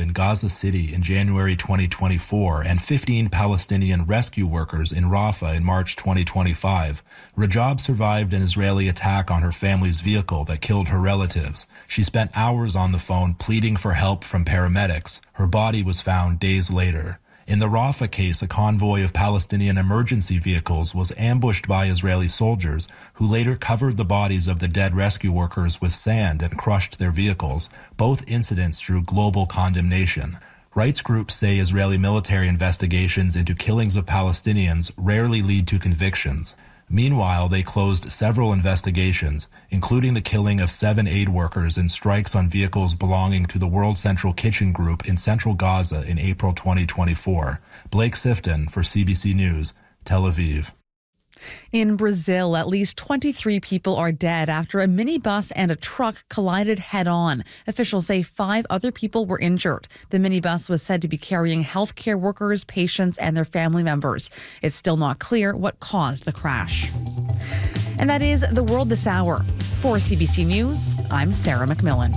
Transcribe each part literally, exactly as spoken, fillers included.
in Gaza City in January twenty twenty-four and fifteen Palestinian rescue workers in Rafah in March twenty twenty-five. Rajab survived an Israeli attack on her family's vehicle that killed her relatives. She spent hours on the phone pleading for help from paramedics. Her body was found days later. In the Rafah case, a convoy of Palestinian emergency vehicles was ambushed by Israeli soldiers, who later covered the bodies of the dead rescue workers with sand and crushed their vehicles. Both incidents drew global condemnation. Rights groups say Israeli military investigations into killings of Palestinians rarely lead to convictions. Meanwhile, they closed several investigations, including the killing of seven aid workers in strikes on vehicles belonging to the World Central Kitchen Group in central Gaza in April twenty twenty-four. Blake Sifton for C B C News, Tel Aviv. In Brazil, at least twenty-three people are dead after a minibus and a truck collided head-on. Officials say five other people were injured. The minibus was said to be carrying healthcare workers, patients, and their family members. It's still not clear what caused the crash. And that is The World This Hour. For C B C News, I'm Sarah McMillan.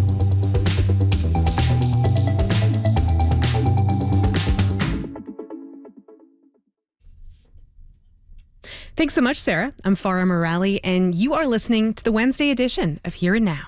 Thanks so much, Sarah. I'm Farah Morali, and you are listening to the Wednesday edition of Here and Now.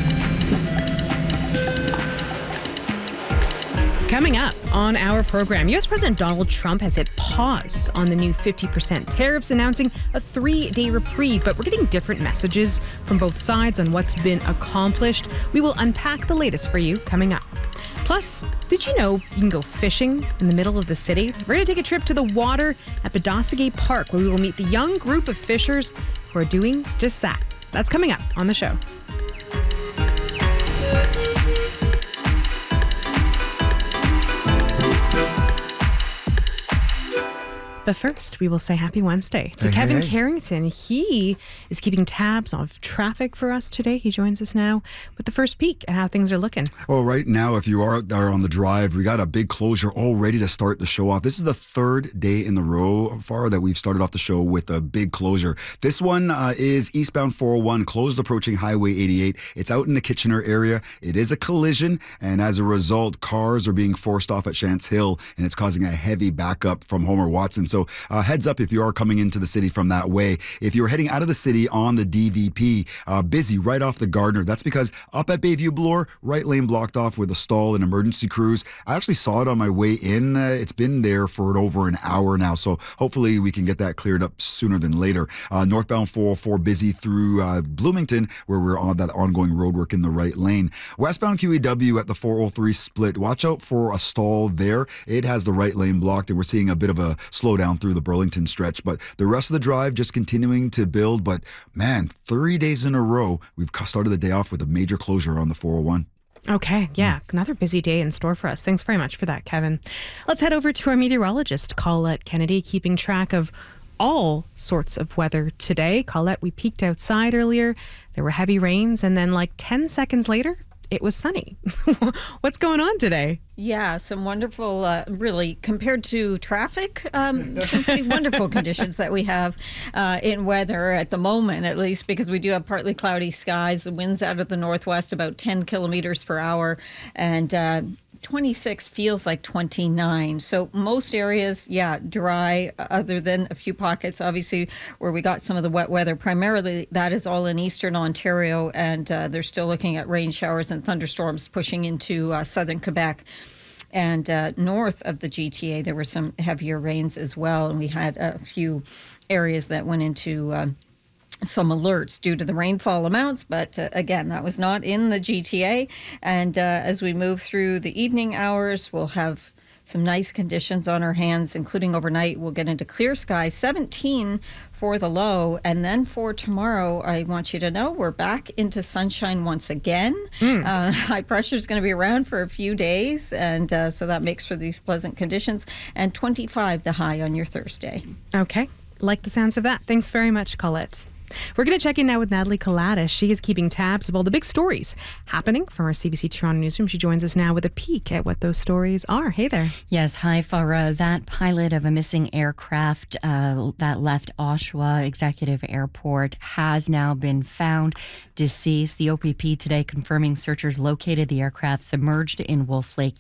Coming up on our program, U S President Donald Trump has hit pause on the new fifty percent tariffs, announcing a three-day reprieve, but we're getting different messages from both sides on what's been accomplished. We will unpack the latest for you coming up. Plus, did you know you can go fishing in the middle of the city? We're going to take a trip to the water at Petoskey Park, where we will meet the young group of fishers who are doing just that. That's coming up on the show. But first, we will say happy Wednesday to hey, Kevin hey, hey. Carrington. He is keeping tabs of traffic for us today. He joins us now with the first peek at how things are looking. Well, right now, if you are out there on the drive, we got a big closure all ready to start the show off. This is the third day in the row, far that we've started off the show with a big closure. This one uh, is eastbound four oh one, closed approaching Highway eighty-eight. It's out in the Kitchener area. It is a collision, and as a result, cars are being forced off at Chance Hill, and it's causing a heavy backup from Homer Watson. So uh, heads up if you are coming into the city from that way. If you're heading out of the city on the D V P, uh, busy right off the Gardner. That's because up at Bayview Bloor, right lane blocked off with a stall and emergency crews. I actually saw it on my way in. Uh, it's been there for over an hour now, so hopefully we can get that cleared up sooner than later. Uh, northbound four oh four busy through uh, Bloomington, where we're on that ongoing road work in the right lane. Westbound Q E W at the four oh three split. Watch out for a stall there. It has the right lane blocked, and we're seeing a bit of a slowdown through the Burlington stretch, but the rest of the drive just continuing to build. But man, three days in a row, we've started the day off with a major closure on the four oh one. Okay, yeah, another busy day in store for us. Thanks very much for that, Kevin. Let's head over to our meteorologist, Colette Kennedy, keeping track of all sorts of weather today. Colette, we peeked outside earlier. There were heavy rains, and then like ten seconds later, it was sunny. What's going on today? Yeah, some wonderful, uh, really, compared to traffic, um, some pretty wonderful conditions that we have uh, in weather at the moment, at least, because we do have partly cloudy skies, the winds out of the northwest about ten kilometers per hour, and uh, twenty-six feels like twenty-nine. So most areas, yeah, dry, other than a few pockets, obviously, where we got some of the wet weather. Primarily, that is all in eastern Ontario, and uh, they're still looking at rain showers and thunderstorms pushing into uh, southern Quebec. And uh, north of the G T A, there were some heavier rains as well, and we had a few areas that went into uh, some alerts due to the rainfall amounts, but uh, again, that was not in the G T A. And uh, as we move through the evening hours, we'll have some nice conditions on our hands, including overnight. We'll get into clear skies, seventeen for the low. And then for tomorrow, I want you to know we're back into sunshine once again. Mm. Uh, high pressure is going to be around for a few days, and uh, so that makes for these pleasant conditions. And twenty-five the high on your Thursday. Okay, like the sounds of that. Thanks very much, Colette. We're going to check in now with Natalie Kalatis. She is keeping tabs of all the big stories happening from our C B C Toronto newsroom. She joins us now with a peek at what those stories are. Hey there. Yes, hi, Farah. That pilot of a missing aircraft uh, that left Oshawa Executive Airport has now been found deceased. The O P P today confirming searchers located the aircraft submerged in Wolf Lake